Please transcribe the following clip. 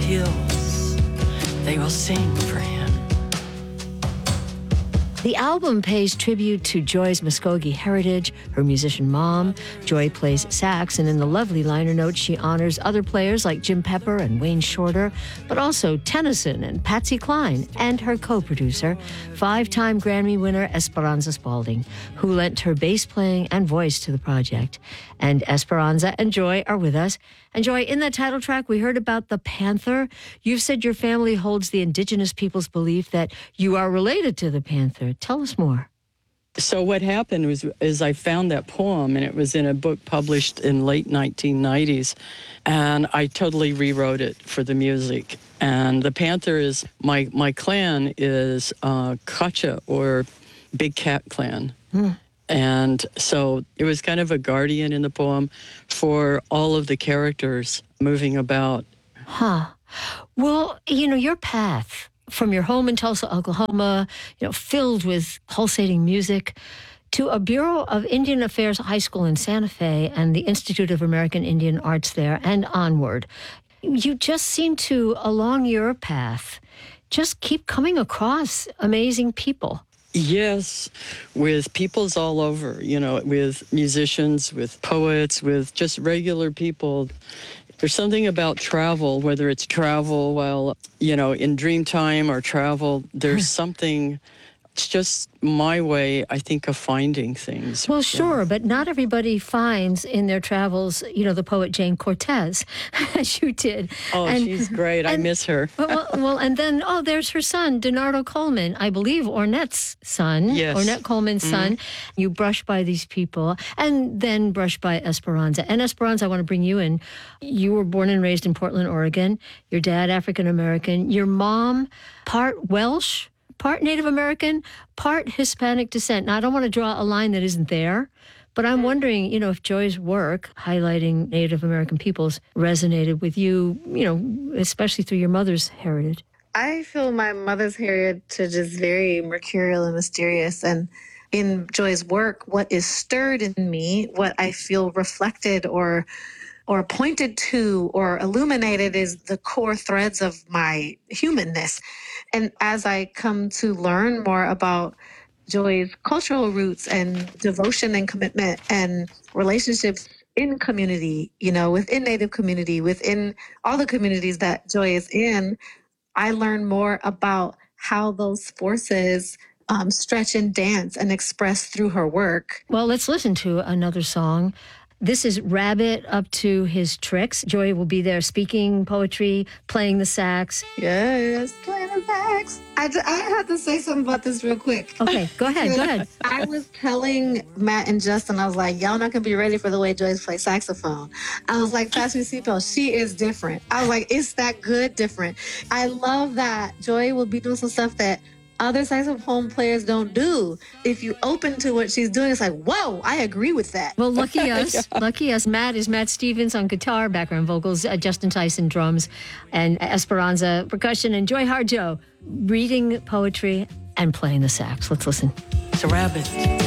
hills, they will sing for him. The album pays tribute to Joy's Muskogee heritage, her musician mom. Joy plays sax, and in the lovely liner notes, she honors other players like Jim Pepper and Wayne Shorter, but also Tennyson and Patsy Cline, and her co-producer, 5-time Grammy winner Esperanza Spalding, who lent her bass playing and voice to the project. And Esperanza and Joy are with us. And Joy, in that title track, we heard about the panther. You've said your family holds the indigenous people's belief that you are related to the panther. Tell us more. So what happened is I found that poem, and it was in a book published in late 1990s, and I totally rewrote it for the music. And the panther is, my clan is Kacha, or Big Cat Clan. And so it was kind of a guardian in the poem for all of the characters moving about. Well, your path from your home in Tulsa, Oklahoma, filled with pulsating music, to a Bureau of Indian Affairs high school in Santa Fe and the Institute of American Indian Arts there, and onward. You just seem to, along your path, just keep coming across amazing people. Yes, with peoples all over, with musicians, with poets, with just regular people. There's something about travel, whether it's travel while, in dream time or travel, there's something. It's just my way, I think, of finding things. Well, sure, but not everybody finds in their travels, the poet Jane Cortez, as you did. Oh, and she's great. I miss her. well, and then, there's her son, Donardo Coleman, I believe Ornette's son. Yes. Ornette Coleman's son. You brush by these people, and then brush by Esperanza. And Esperanza, I want to bring you in. You were born and raised in Portland, Oregon. Your dad, African-American. Your mom, part Welsh, part Native American, part Hispanic descent. Now, I don't want to draw a line that isn't there, but I'm wondering, if Joy's work highlighting Native American peoples resonated with you, especially through your mother's heritage. I feel my mother's heritage is very mercurial and mysterious. And in Joy's work, what is stirred in me, what I feel reflected or pointed to or illuminated is the core threads of my humanness. And as I come to learn more about Joy's cultural roots and devotion and commitment and relationships in community, within Native community, within all the communities that Joy is in, I learn more about how those forces stretch and dance and express through her work. Well, let's listen to another song. This is Rabbit Up to His Tricks. Joy will be there speaking poetry, playing the sax. Yes, playing the sax. I have to say something about this real quick. Okay, go ahead. I was telling Matt and Justin, I was like, y'all not going to be ready for the way Joyce plays saxophone. I was like, fasten your seatbelt. She is different. I was like, it's that good different. I love that Joy will be doing some stuff that other saxophone players don't do. If you open to what she's doing, it's like, whoa, I agree with that. Well, lucky us. Lucky us. Matt is Matt Stevens on guitar, background vocals, Justin Tyson drums, and Esperanza percussion, and Joy Harjo reading poetry and playing the sax. Let's listen. It's a rabbit.